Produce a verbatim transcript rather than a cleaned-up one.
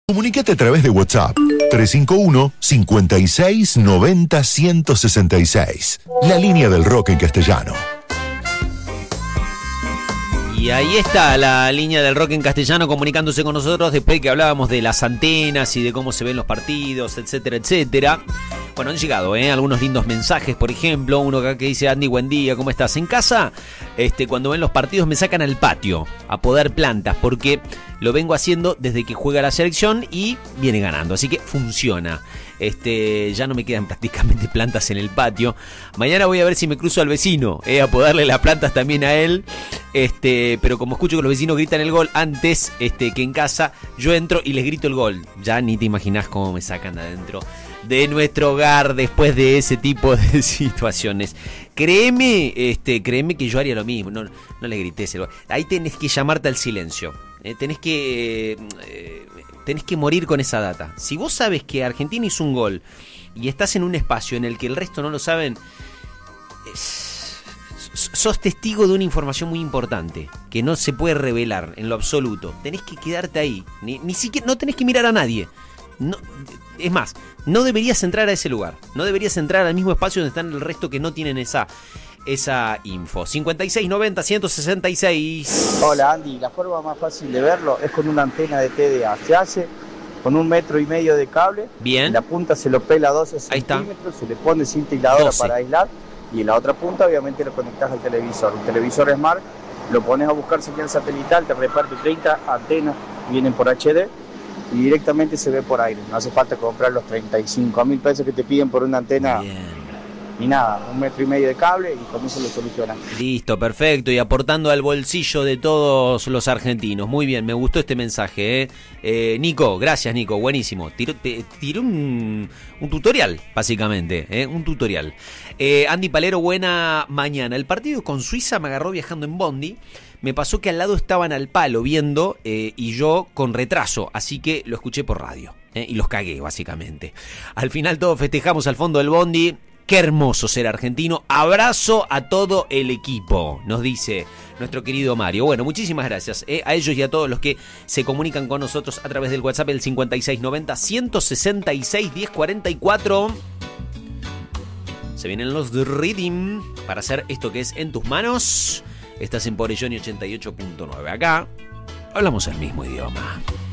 Comunícate a través de WhatsApp tres cinco uno, cinco seis nueve cero, uno seis seis. La línea del rock en castellano. Y ahí está la línea del rock en castellano comunicándose con nosotros después de que hablábamos de las antenas y de cómo se ven los partidos, etcétera, etcétera. Bueno, han llegado ¿eh? algunos lindos mensajes, por ejemplo, uno acá que dice: Andy, buen día, ¿cómo estás? En casa, este, cuando ven los partidos me sacan al patio a podar plantas porque lo vengo haciendo desde que juega la selección y viene ganando, así que funciona. Este, ya no me quedan prácticamente plantas en el patio. Mañana voy a ver si me cruzo al vecino, eh, a podarle las plantas también a él. Este, pero como escucho que los vecinos gritan el gol antes este, que en casa, yo entro y les grito el gol. Ya ni te imaginás cómo me sacan de adentro de nuestro hogar después de ese tipo de situaciones. Créeme, este, créeme que yo haría lo mismo. No, no le grites el gol. Ahí tenés que llamarte al silencio. Eh, tenés que eh, tenés que morir con esa data. Si vos sabes que Argentina hizo un gol y estás en un espacio en el que el resto no lo saben, es, sos testigo de una información muy importante que no se puede revelar en lo absoluto. Tenés que quedarte ahí. Ni, ni siquiera no tenés que mirar a nadie. No, es más, no deberías entrar a ese lugar. No deberías entrar al mismo espacio donde están el resto que no tienen esa esa info. cincuenta y seis noventa, ciento sesenta y seis. Hola Andy, la forma más fácil de verlo es con una antena de T D A. Se hace con un metro y medio de cable. Bien. En la punta se lo pela doce Ahí centímetros, se le pone cinta aisladora doce para aislar. Y en la otra punta obviamente lo conectas al televisor. Un televisor Smart, lo pones a buscar señal satelital, te reparte treinta antenas, vienen por H D. Y directamente se ve por aire. No hace falta comprar los treinta y cinco mil pesos que te piden por una antena. Bien. Ni nada, un metro y medio de cable y con eso lo solucionan. Listo, perfecto. Y aportando al bolsillo de todos los argentinos. Muy bien, me gustó este mensaje. ¿eh? Eh, Nico, gracias Nico, buenísimo. Tiró, te, tiró un, un tutorial, básicamente. ¿eh? Un tutorial. Eh, Andy Palero, buena mañana. El partido con Suiza me agarró viajando en Bondi. Me pasó que al lado estaban al palo viendo eh, y yo con retraso, así que lo escuché por radio eh, y los cagué básicamente. Al final todos festejamos al fondo del Bondi. Qué hermoso ser argentino. Abrazo a todo el equipo, nos dice nuestro querido Mario. Bueno, muchísimas gracias eh, a ellos y a todos los que se comunican con nosotros a través del WhatsApp, el cincuenta y seis noventa, ciento sesenta y seis, diez cuarenta y cuatro. Se vienen los Reading para hacer esto que es En Tus Manos. Estás en Porelloni ochenta y ocho punto nueve. Acá hablamos el mismo idioma.